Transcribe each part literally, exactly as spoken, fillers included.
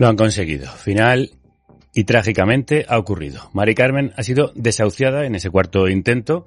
Lo han conseguido. Final y trágicamente ha ocurrido. Mari Carmen ha sido desahuciada en ese cuarto intento.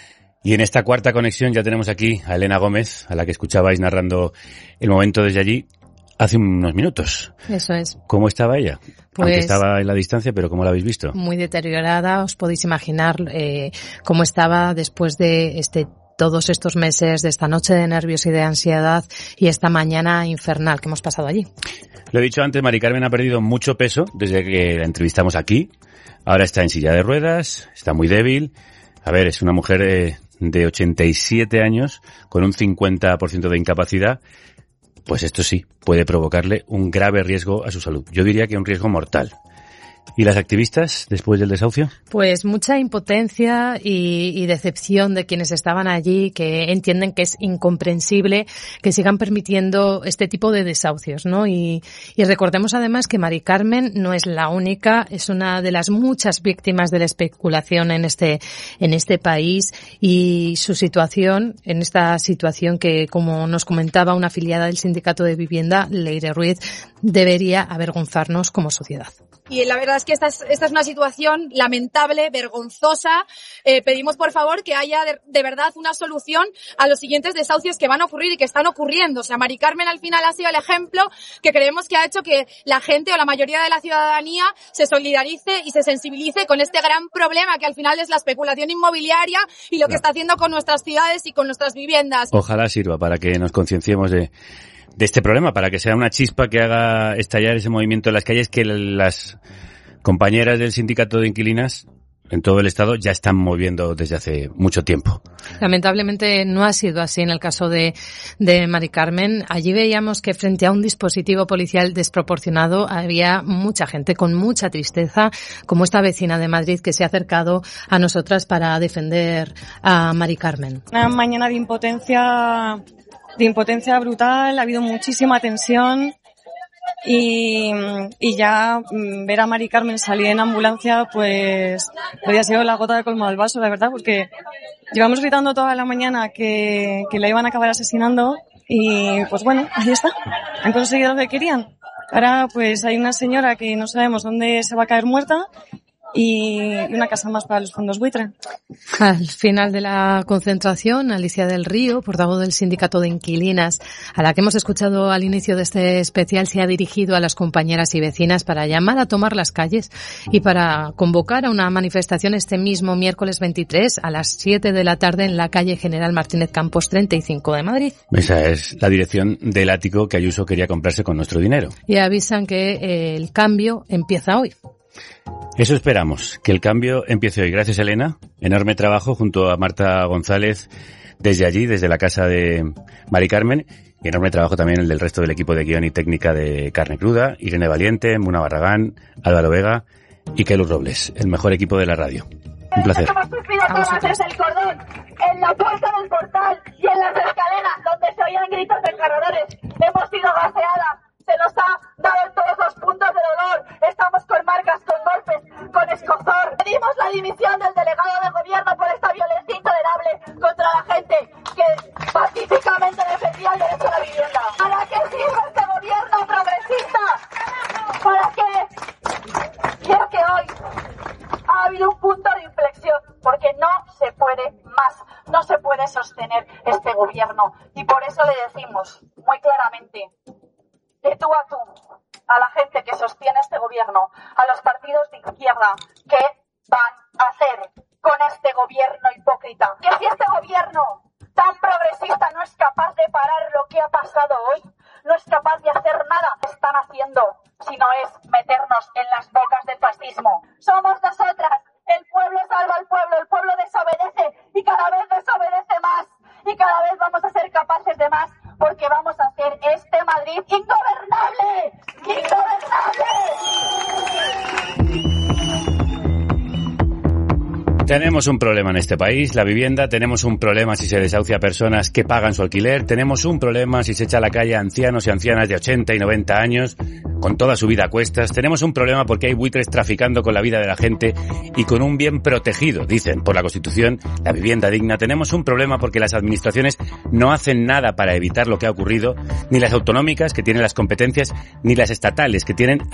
Y en esta cuarta conexión ya tenemos aquí a Elena Gómez, a la que escuchabais narrando el momento desde allí hace unos minutos. Eso es. ¿Cómo estaba ella? Pues, aunque estaba en la distancia, pero ¿cómo la habéis visto? Muy deteriorada. Os podéis imaginar eh, cómo estaba después de este todos estos meses, de esta noche de nervios y de ansiedad y esta mañana infernal que hemos pasado allí. Lo he dicho antes, Mari Carmen ha perdido mucho peso desde que la entrevistamos aquí. Ahora está en silla de ruedas, está muy débil. A ver, es una mujer eh, de ochenta y siete años con un cincuenta por ciento de incapacidad. Pues esto sí, puede provocarle un grave riesgo a su salud. Yo diría que un riesgo mortal. ¿Y las activistas después del desahucio? Pues mucha impotencia y, y decepción de quienes estaban allí, que entienden que es incomprensible que sigan permitiendo este tipo de desahucios, ¿no? Y, y recordemos además que Mari Carmen no es la única, es una de las muchas víctimas de la especulación en este, en este país, y su situación, en esta situación que, como nos comentaba una afiliada del Sindicato de Vivienda, Leire Ruiz, debería avergonzarnos como sociedad. Y la verdad es que esta es, esta es una situación lamentable, vergonzosa. Eh, pedimos, por favor, que haya de, de verdad una solución a los siguientes desahucios que van a ocurrir y que están ocurriendo. O sea, Mari Carmen al final ha sido el ejemplo que creemos que ha hecho que la gente o la mayoría de la ciudadanía se solidarice y se sensibilice con este gran problema que al final es la especulación inmobiliaria y lo que está haciendo con nuestras ciudades y con nuestras viviendas. Ojalá sirva para que nos concienciemos de... de este problema, para que sea una chispa que haga estallar ese movimiento en las calles que las compañeras del sindicato de inquilinas en todo el estado ya están moviendo desde hace mucho tiempo. Lamentablemente no ha sido así en el caso de, de Mari Carmen. Allí veíamos que frente a un dispositivo policial desproporcionado había mucha gente con mucha tristeza, como esta vecina de Madrid que se ha acercado a nosotras para defender a Mari Carmen. Una mañana de impotencia... de impotencia brutal, ha habido muchísima tensión y, y ya ver a Mari Carmen salir en ambulancia pues había sido la gota de colmo del vaso, la verdad, porque llevamos gritando toda la mañana que, que la iban a acabar asesinando y pues bueno, ahí está, han conseguido lo que querían. Ahora pues hay una señora que no sabemos dónde se va a caer muerta y una casa más para los fondos buitre. Al final de la concentración, Alicia del Río, portavoz del Sindicato de Inquilinas, a la que hemos escuchado al inicio de este especial, se ha dirigido a las compañeras y vecinas para llamar a tomar las calles y para convocar a una manifestación este mismo miércoles veintitrés a las siete de la tarde en la calle General Martínez Campos treinta y cinco de Madrid. Esa es la dirección del ático que Ayuso quería comprarse con nuestro dinero. Y avisan que eh, el cambio empieza hoy. Eso esperamos, que el cambio empiece hoy. Gracias, Elena. Enorme trabajo junto a Marta González desde allí, desde la casa de Mari Carmen. Y enorme trabajo también el del resto del equipo de guión y técnica de Carne Cruda, Irene Valiente, Muna Barragán, Álvaro Vega y Kelus Robles, el mejor equipo de la radio. Un placer. Hemos sufrido todas el cordón, en la puerta del portal y en las escaleras donde se oían gritos de cargadores. Hemos sido gaseadas. Se nos ha dado en todos los puntos de dolor. Estamos con marcas, con golpes, con escozor. Pedimos la dimisión del delegado de gobierno por esta violencia intolerable contra la gente que pacíficamente defendía el derecho a la vivienda. ¿Para qué sirve este gobierno progresista? ¿Para qué? Quiero que hoy ha habido un punto de inflexión, porque no se puede más, no se puede sostener este gobierno. Y por eso le decimos muy claramente, de tú a tú, a la gente que sostiene este gobierno, a los partidos de izquierda, ¿qué van a hacer con este gobierno hipócrita? Que si este gobierno tan progresista no es capaz de parar lo que ha pasado hoy, no es capaz de hacer nada, están haciendo, sino es meternos en las bocas del fascismo. Somos nosotras, el pueblo salva al pueblo, el pueblo desobedece y cada vez desobedece más y cada vez vamos a ser capaces de más. Porque vamos a hacer este Madrid ingobernable, ingobernable. Tenemos un problema en este país, la vivienda, tenemos un problema si se desahucia a personas que pagan su alquiler, tenemos un problema si se echa a la calle a ancianos y ancianas de ochenta y noventa años, con toda su vida a cuestas, tenemos un problema porque hay buitres traficando con la vida de la gente y con un bien protegido, dicen, por la Constitución, la vivienda digna, tenemos un problema porque las administraciones no hacen nada para evitar lo que ha ocurrido, ni las autonómicas que tienen las competencias, ni las estatales que tienen